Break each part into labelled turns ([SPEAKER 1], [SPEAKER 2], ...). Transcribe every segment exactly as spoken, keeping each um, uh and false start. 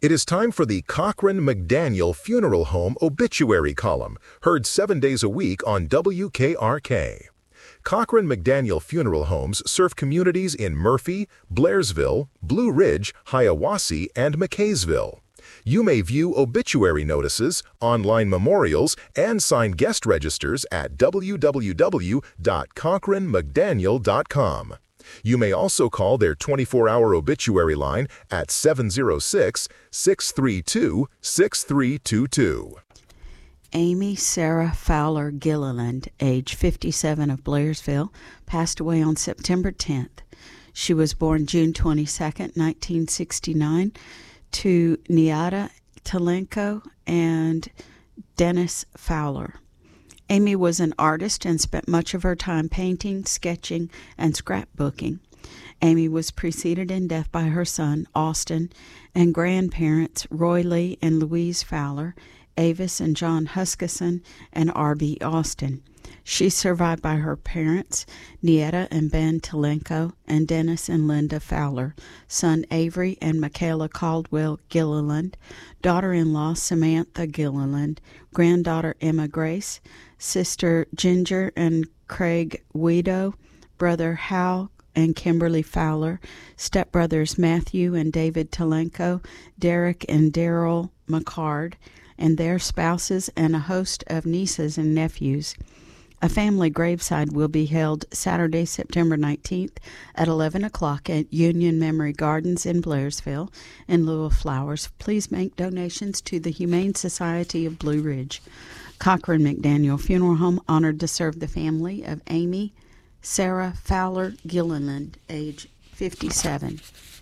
[SPEAKER 1] It is time for the Cochran McDaniel Funeral Home Obituary Column, heard seven days a week on W K R K. Cochran McDaniel Funeral Homes serve communities in Murphy, Blairsville, Blue Ridge, Hiawassee, and McKaysville. You may view obituary notices, online memorials, and sign guest registers at w w w dot cochran mcdaniel dot com. You may also call their twenty-four hour obituary line at seven zero six, six three two, six three two two.
[SPEAKER 2] Amy Sarah Fowler Gilliland, age fifty-seven, of Blairsville, passed away on September tenth. She was born June twenty-second, nineteen sixty-nine, to Niata Talenko and Dennis Fowler. Amy was an artist and spent much of her time painting, sketching, and scrapbooking. Amy was preceded in death by her son, Austin, and grandparents, Roy Lee and Louise Fowler, Avis and John Huskisson, and R B Austin. She's survived by her parents, Nieta and Ben Talenko, and Dennis and Linda Fowler, son Avery and Michaela Caldwell Gilliland, daughter-in-law Samantha Gilliland, granddaughter Emma Grace, sister Ginger and Craig Weedo, brother Hal and Kimberly Fowler, stepbrothers Matthew and David Talenko, Derek and Daryl McCard, and their spouses, and a host of nieces and nephews. A family graveside will be held Saturday, September nineteenth at eleven o'clock at Union Memory Gardens in Blairsville in lieu of flowers. Please make donations to the Humane Society of Blue Ridge. Cochran McDaniel Funeral Home honored to serve the family of Amy Sarah Fowler Gilliland, age fifty-seven.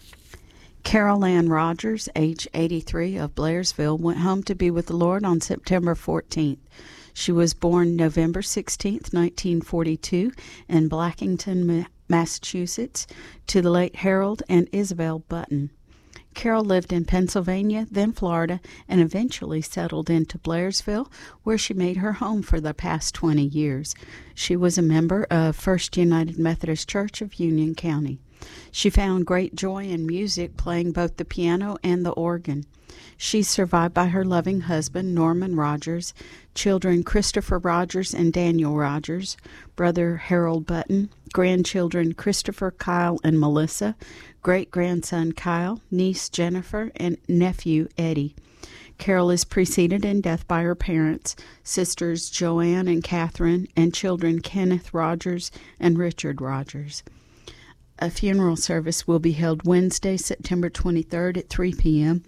[SPEAKER 2] Carol Ann Rogers, age eighty-three, of Blairsville, went home to be with the Lord on September fourteenth. She was born November sixteenth, nineteen forty-two, in Blackington, Massachusetts, to the late Harold and Isabel Button. Carol lived in Pennsylvania, then Florida, and eventually settled into Blairsville, where she made her home for the past twenty years. She was a member of First United Methodist Church of Union County. She found great joy in music, playing both the piano and the organ. She's survived by her loving husband, Norman Rogers, children Christopher Rogers and Daniel Rogers, brother Harold Button, grandchildren Christopher, Kyle, and Melissa, great-grandson Kyle, niece Jennifer, and nephew Eddie. Carol is preceded in death by her parents, sisters Joanne and Catherine, and children Kenneth Rogers and Richard Rogers. A funeral service will be held Wednesday, September twenty-third at three p.m.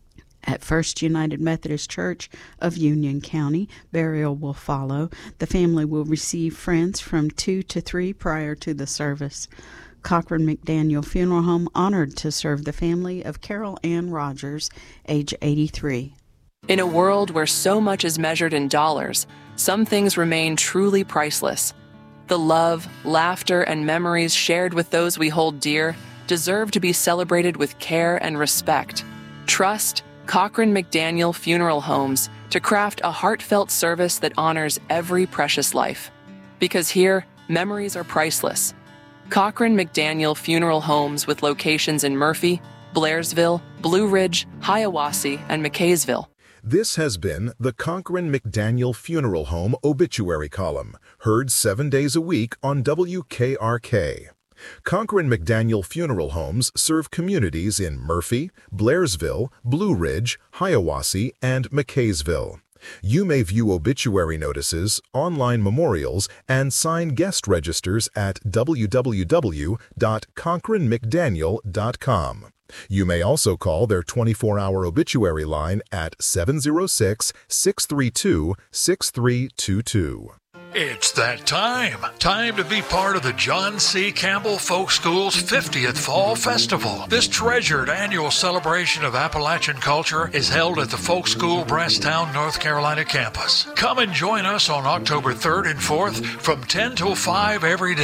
[SPEAKER 2] at First United Methodist Church of Union County. Burial will follow. The family will receive friends from two to three prior to the service. Cochran McDaniel Funeral Home honored to serve the family of Carol Ann Rogers, age eighty-three.
[SPEAKER 3] In a world where so much is measured in dollars, some things remain truly priceless. The love, laughter, and memories shared with those we hold dear deserve to be celebrated with care and respect. Trust Cochran McDaniel Funeral Homes to craft a heartfelt service that honors every precious life. Because here, memories are priceless. Cochran McDaniel Funeral Homes, with locations in Murphy, Blairsville, Blue Ridge, Hiawassee, and McKaysville.
[SPEAKER 1] This has been the Cochran McDaniel Funeral Home Obituary Column, heard seven days a week on W K R K. Cochran McDaniel Funeral Homes serve communities in Murphy, Blairsville, Blue Ridge, Hiawassee, and McKaysville. You may view obituary notices, online memorials, and sign guest registers at w w w dot cochran mcdaniel dot com. You may also call their twenty-four hour obituary line at seven zero six, six three two, six three two two.
[SPEAKER 4] It's that time. Time to be part of the John C. Campbell Folk School's fiftieth Fall Festival. This treasured annual celebration of Appalachian culture is held at the Folk School Brasstown, North Carolina campus. Come and join us on October third and fourth from ten till five every day.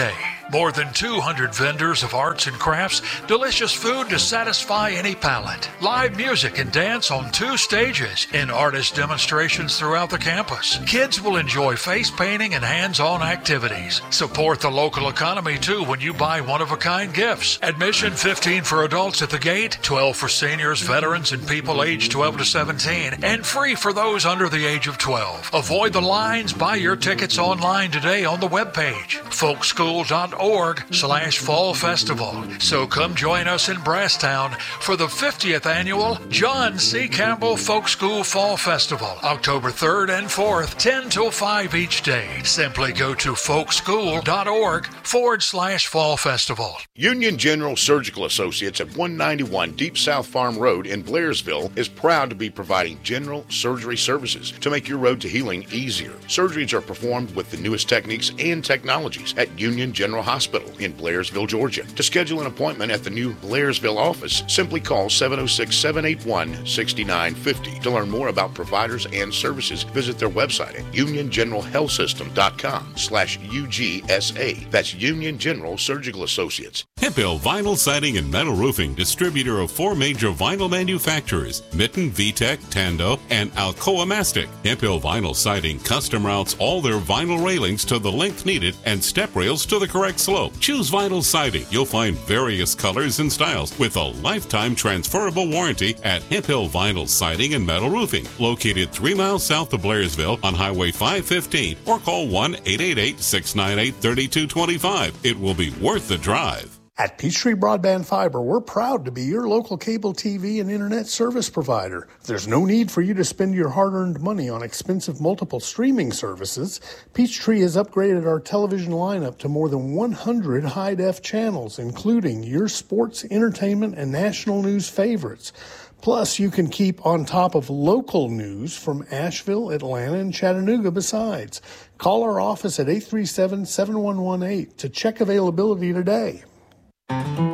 [SPEAKER 4] More than two hundred vendors of arts and crafts, delicious food to satisfy any palate. Live music and dance on two stages and artist demonstrations throughout the campus. Kids will enjoy face painting and hands-on activities. Support the local economy too when you buy one-of-a-kind gifts. Admission fifteen for adults at the gate, twelve for seniors, veterans, and people aged twelve to seventeen, and free for those under the age of twelve. Avoid the lines. Buy your tickets online today on the webpage, folkschool.org slash fall festival. So come join us in Brasstown for the fiftieth annual John C. Campbell Folk School Fall Festival, October third and fourth, ten till five each day. Simply go to folkschool.org forward slash fall festival.
[SPEAKER 5] Union General Surgical Associates at one ninety-one Deep South Farm Road in Blairsville is proud to be providing general surgery services to make your road to healing easier. Surgeries are performed with the newest techniques and technologies at Union General Hospital in Blairsville, Georgia. To schedule an appointment at the new Blairsville office, simply call seven oh six, seven eight one, six nine five oh. To learn more about providers and services, visit their website at union general health system dot com slash U G S A. That's Union General Surgical Associates.
[SPEAKER 6] Hemp Hill Vinyl Siding and Metal Roofing, distributor of four major vinyl manufacturers, Mitten, V-Tech, Tando, and Alcoa Mastic. Hemp Hill Vinyl Siding custom routes all their vinyl railings to the length needed and step rails to the correct slope. Choose Vinyl Siding. You'll find various colors and styles with a lifetime transferable warranty at Hemp Hill Vinyl Siding and Metal Roofing, located three miles south of Blairsville on Highway five fifteen, or call one eight eight eight, six nine eight, three two two five. It will be worth the drive.
[SPEAKER 7] At Peachtree Broadband Fiber, we're proud to be your local cable T V and internet service provider. There's no need for you to spend your hard-earned money on expensive multiple streaming services. Peachtree has upgraded our television lineup to more than one hundred high-def channels, including your sports, entertainment, and national news favorites. Plus, you can keep on top of local news from Asheville, Atlanta, and Chattanooga besides. Call our office at eight three seven, seven one one eight to check availability today.